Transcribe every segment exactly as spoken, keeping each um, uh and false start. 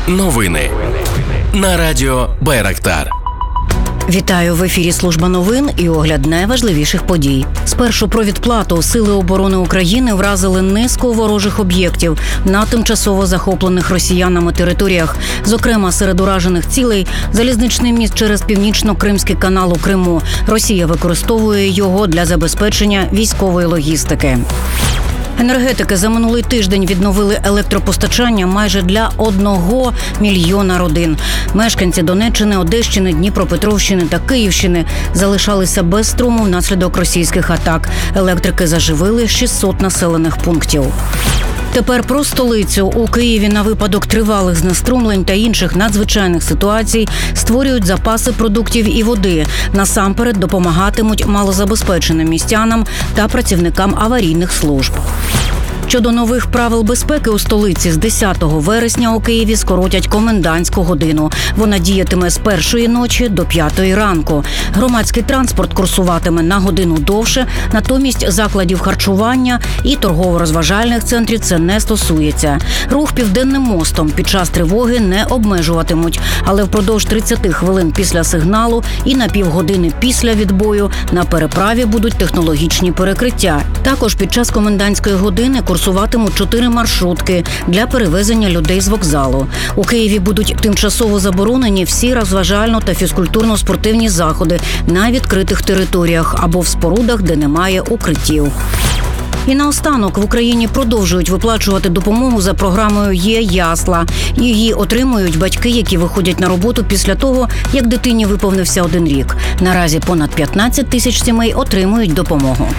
Новини на радіо Байрактар. Вітаю, в ефірі служба новин і огляд найважливіших подій. Спершу про відплату. Сили оборони України вразили низку ворожих об'єктів на тимчасово захоплених росіянами територіях. Зокрема, серед уражених цілей – залізничний міст через Північно-Кримський канал у Криму. Росія використовує його для забезпечення військової логістики. Енергетики за минулий тиждень відновили електропостачання майже для одного мільйона родин. Мешканці Донеччини, Одещини, Дніпропетровщини та Київщини залишалися без струму внаслідок російських атак. Електрики заживили шістсот населених пунктів. Тепер про столицю. У Києві на випадок тривалих знеструмлень та інших надзвичайних ситуацій створюють запаси продуктів і води. Насамперед допомагатимуть малозабезпеченим містянам та працівникам аварійних служб. Щодо нових правил безпеки у столиці, з десятого вересня у Києві скоротять комендантську годину. Вона діятиме з першої ночі до п'ятої ранку. Громадський транспорт курсуватиме на годину довше, натомість закладів харчування і торгово-розважальних центрів це не стосується. Рух Південним мостом під час тривоги не обмежуватимуть, але впродовж тридцяти хвилин після сигналу і на півгодини після відбою на переправі будуть технологічні перекриття. Також під час комендантської години курсуватимуть чотири маршрутки для перевезення людей з вокзалу. У Києві будуть тимчасово заборонені всі розважально- та фізкультурно-спортивні заходи на відкритих територіях або в спорудах, де немає укриттів. І наостанок в Україні продовжують виплачувати допомогу за програмою «Є-ясла». Її отримують батьки, які виходять на роботу після того, як дитині виповнився один рік. Наразі понад п'ятнадцять тисяч сімей отримують допомогу.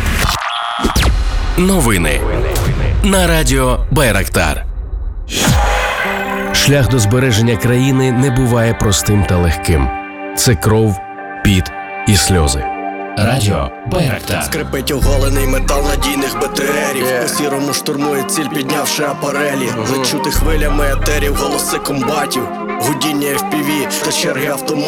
Новини на радіо Байрактар. Шлях до збереження країни не буває простим та легким. Це кров, піт і сльози. Радіо Байрактар. Скрипить оголений метал надійних БТРів. yeah. По сірому штурмує ціль, піднявши апарелі. uh-huh. Лечути хвилями етерів, голоси комбатів, гудіння еф пі ві та черги автоматів.